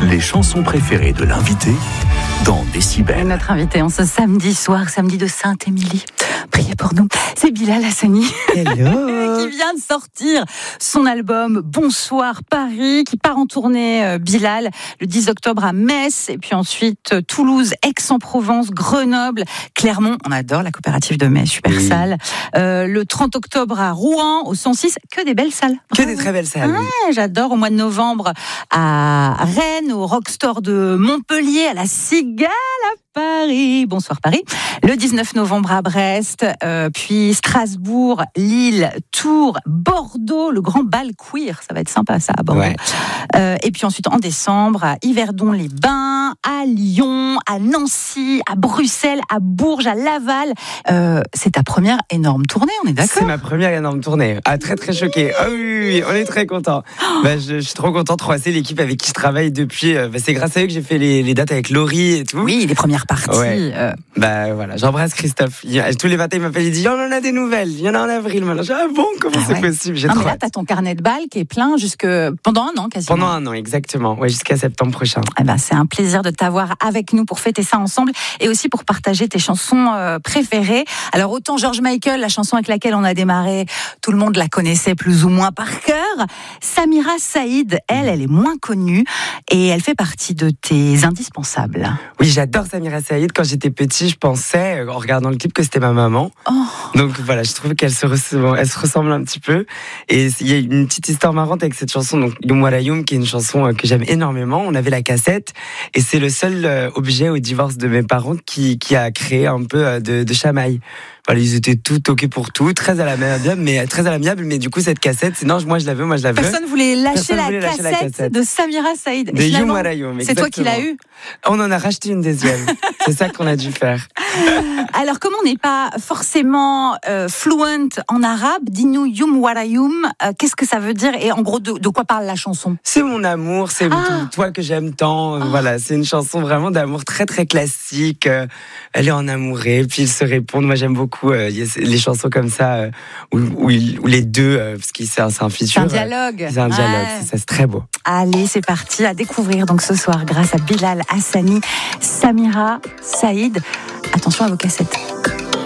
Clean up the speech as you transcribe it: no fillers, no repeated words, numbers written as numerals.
les chansons préférées de l'invité dans Décibel. Notre invité en ce samedi soir, samedi de Sainte-Émilie. Priez pour nous. C'est Bilal Hassani. Hello. Qui vient de sortir son album Bonsoir Paris, qui part en tournée, Bilal, le 10 octobre à Metz, et puis ensuite Toulouse, Aix-en-Provence, Grenoble, Clermont. On adore la coopérative de Metz, super salle. Le 30 octobre à Rouen, au 106. Que des belles salles. Que des très belles salles. Ouais, j'adore. Au mois de novembre à Rennes, au Rockstore de Montpellier, à la Cigale à Paris. Bonsoir Paris. Le 19 novembre à Brest, puis Strasbourg, Lille, Tours, Bordeaux, le grand bal queer. Ça va être sympa ça à Bordeaux. Ouais. Et puis ensuite en décembre à Yverdon-les-Bains, à Lyon, à Nancy, à Bruxelles, à Bourges, à Laval. C'est ta première énorme tournée, on est d'accord ? C'est ma première énorme tournée. Ah, très très choqué. Ah oui, on est très content. Je suis trop content de croiser l'équipe avec qui je travaille depuis. C'est grâce à eux que j'ai fait les dates avec Laurie et tout. Oui, les premières parties. Ouais. Voilà, j'embrasse Christophe. Tous les matins, il m'appelle, il dit, on en a des nouvelles. Il y en a en avril maintenant. Je dis, ah bon, comment c'est possible? J'ai non, trop mais là, hâte. t'as ton carnet de balles qui est plein pendant un an quasiment. Pendant un an, exactement. Ouais, jusqu'à septembre prochain. C'est un plaisir de t'avoir avec nous pour fêter ça ensemble et aussi pour partager tes chansons préférées. Alors autant George Michael, la chanson avec laquelle on a démarré, tout le monde la connaissait plus ou moins par cœur. Samira Saïd, elle est moins connue et elle fait partie de tes indispensables. Oui, j'adore Samira Saïd. Quand j'étais petit, je pensais, en regardant le clip, que c'était ma maman. Donc voilà, je trouve qu'elle se ressemble un petit peu. Et il y a une petite histoire marrante avec cette chanson, donc Youm Wala Youm, qui est une chanson que j'aime énormément. On avait la cassette et c'est le seul objet au divorce de mes parents qui a créé un peu de chamaille. Voilà, ils étaient tout ok pour tout, très à l'amiable, mais du coup cette cassette, c'est non, moi je la veux. Personne voulait lâcher la cassette de Samira Saïd. De Youm Wala Youm, c'est toi qui l'as eu. On en a racheté une deuxième. C'est ça qu'on a dû faire. Alors, comme on n'est pas forcément fluent en arabe, dis-nous Youm Wala Youm, qu'est-ce que ça veut dire et en gros de quoi parle la chanson? C'est mon amour, c'est toi que j'aime tant. Voilà, c'est une chanson vraiment d'amour très très classique. Elle est en amourée, puis ils se répondent. Moi j'aime beaucoup les chansons comme ça où les deux, parce que c'est un feature. C'est un dialogue. C'est un dialogue, c'est très beau. Allez, c'est parti à découvrir donc ce soir grâce à Bilal Hassani, Samira Saïd. Attention à vos cassettes.